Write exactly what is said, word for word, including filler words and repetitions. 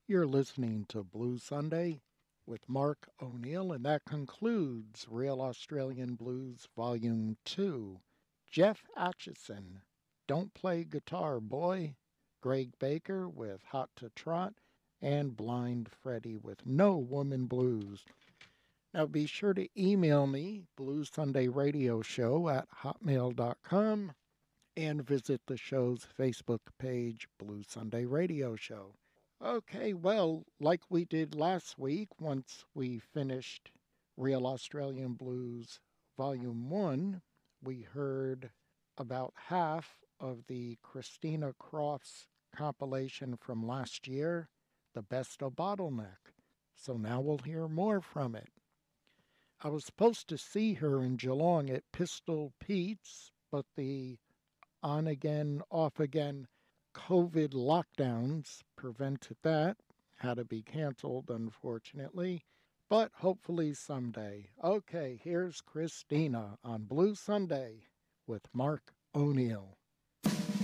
You're listening to Blue Sunday with Mark O'Neill, and that concludes Real Australian Blues Volume two. Jeff Atchison, Don't Play Guitar Boy, Greg Baker with Hot to Trot, and Blind Freddy with No Woman Blues. Now be sure to email me, Blue Sunday Radio Show at hotmail dot com, and visit the show's Facebook page, Blue Sunday Radio Show. Okay, well, like we did last week, once we finished Real Australian Blues Volume one, we heard about half of the Christina Crofts compilation from last year, The Best of Bottleneck. So now we'll hear more from it. I was supposed to see her in Geelong at Pistol Pete's, but the on-again, off-again COVID lockdowns prevented that. Had to be canceled, unfortunately, but hopefully someday. Okay, here's Christina on Blue Sunday with Mark O'Neill.